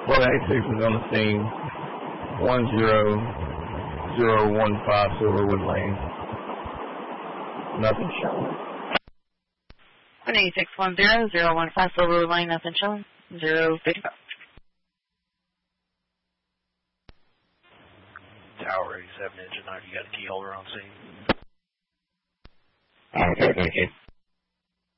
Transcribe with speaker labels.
Speaker 1: 186 is on the scene. 10015 Silverwood Lane. Nothing shown.
Speaker 2: 18610-015 Silverwood Lane, nothing shown. 055.
Speaker 3: Tower 87, engine 9, you got a key holder on scene.
Speaker 1: Okay, thank you.